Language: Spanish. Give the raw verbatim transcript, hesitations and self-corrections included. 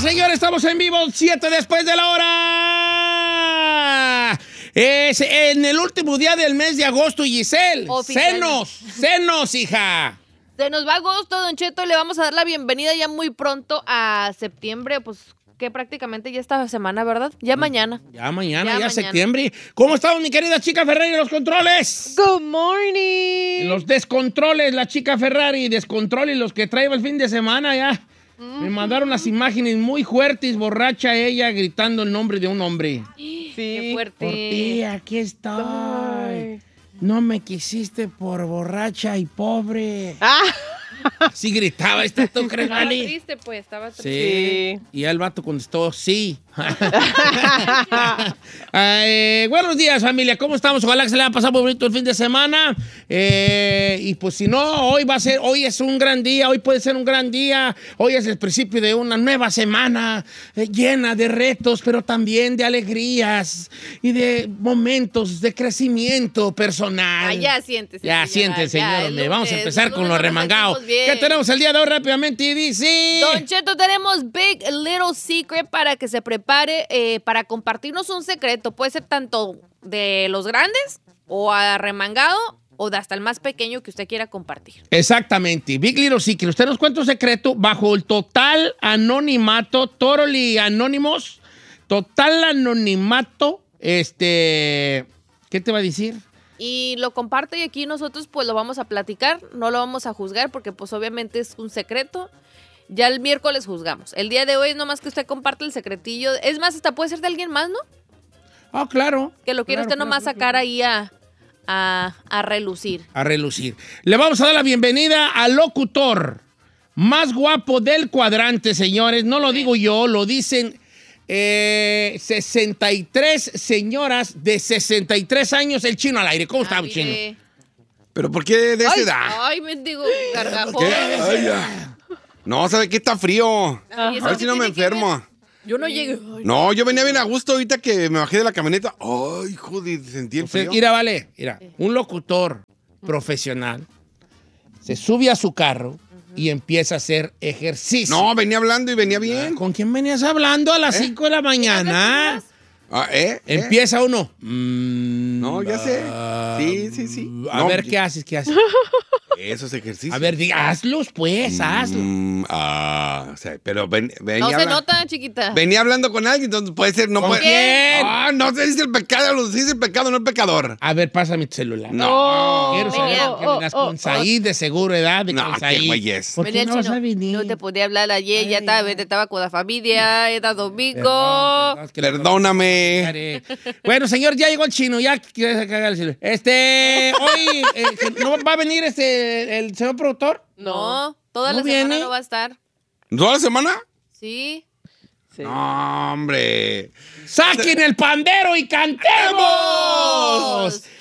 señores, estamos en vivo, siete después de la hora. Es en el último día del mes de agosto, Giselle. Senos, senos, hija. Se nos va agosto, Don Cheto, le vamos a dar la bienvenida ya muy pronto a septiembre, pues que prácticamente ya esta semana, ¿verdad? Ya mañana. Ya mañana, ya, ya mañana. septiembre. ¿Cómo estamos, mi querida chica Ferrari en los controles? Good morning. En los descontroles, la chica Ferrari, descontroles, los que traía el fin de semana ya. Mm-hmm. Me mandaron las imágenes muy fuertes, borracha ella, gritando el nombre de un hombre. Sí. Qué fuerte. Por ti, aquí estoy. Ay. No me quisiste por borracha y pobre. Ah. Sí gritaba esta, ¿tú crees, Estaba Vali? triste, pues, estaba triste. Sí. Y el vato contestó, sí. eh, buenos días, familia. ¿Cómo estamos? Ojalá que se le haya pasado muy bonito el fin de semana. Eh, y pues si no, hoy va a ser, hoy es un gran día, hoy puede ser un gran día. Hoy es el principio de una nueva semana eh, llena de retos, pero también de alegrías y de momentos de crecimiento personal. Ah, ya siéntese. Ya siéntese, señor. Ya, Vamos a empezar con lo remangado. ¿Qué tenemos el día de hoy rápidamente? Y dice... Don Cheto, tenemos Big Little Secret para que se prepare eh, para compartirnos un secreto. Puede ser tanto de los grandes o arremangado o de hasta el más pequeño que usted quiera compartir. Exactamente. Big Little Secret. Usted nos cuenta un secreto bajo el total anonimato, totally anónimos, total anonimato, este... ¿Qué te va a decir? Y lo comparte y aquí nosotros pues lo vamos a platicar, no lo vamos a juzgar porque pues obviamente es un secreto. Ya el miércoles juzgamos. El día de hoy es nomás que usted comparte el secretillo. Es más, hasta puede ser de alguien más, ¿no? Ah, oh, claro. Que lo quiere claro, usted nomás claro, sacar claro. ahí a, a, a relucir. A relucir. Le vamos a dar la bienvenida al locutor más guapo del cuadrante, señores. No lo digo yo, lo dicen... Eh, sesenta y tres señoras de sesenta y tres años, el Chino al aire. ¿Cómo está, Ay, Chino? eh. ¿Pero por qué de esa Ay, edad? ay, mendigo gargajo. ¿Qué? Ay, ya. No, ¿sabe qué? Está frío. Ay, A ver si no me enfermo. Yo no llegué. Ay, no, yo venía bien a gusto ahorita que me bajé de la camioneta. Ay, joder, sentí el frío. Mira, vale, mira, un locutor profesional se sube a su carro y empieza a hacer ejercicio. No, venía hablando y venía bien. ¿Con quién venías hablando a las ¿Eh? cinco de la mañana? Ah, ¿eh? Empieza uno. Mm, no, ya sé. Sí, sí, sí. A no, ver, ¿qué haces? ¿Qué haces? Esos ejercicios. A ver, diga, hazlos, pues, hazlos. Mm, ah, o sea, pero ven, venía no se habla- nota, chiquita. Venía hablando con alguien, entonces puede ser, no ¿Con puede. quién? Ah, no se dice el pecado, se dice el pecado, no el pecador. A ver, pásame tu celular. No. Quiero saber Venía. que vengas con Said, de seguro edad, de No, con qué Said. güeyes. ¿Por qué Venía el no vas Chino. a venir? No te podía hablar ayer, ya estaba, estaba con la familia, era domingo. Perdón, perdón, es que le- Perdóname. Bueno, señor, ya llegó el Chino, ya quiere cagar el celular. Este, hoy, eh, ¿no va a venir este, el señor productor? No, toda ¿No la viene? semana no va a estar. ¿Toda la semana? Sí. Sí. No, hombre. ¡Saquen el pandero y cantemos!